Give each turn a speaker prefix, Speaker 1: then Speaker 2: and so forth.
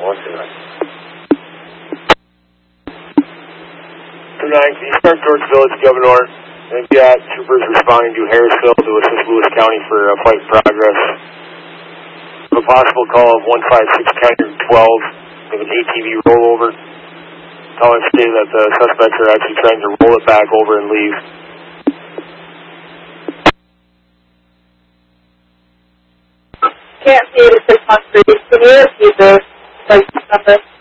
Speaker 1: Can you start towards Village Governor? They've got troopers responding to Harrisville to assist Lewis County for a fight progress. A possible call of 156 County 12 with an ATV rollover. Calling stated that the suspects are actually trying to roll it back over and leave.
Speaker 2: Can't see it at 613. Can you repeat the number?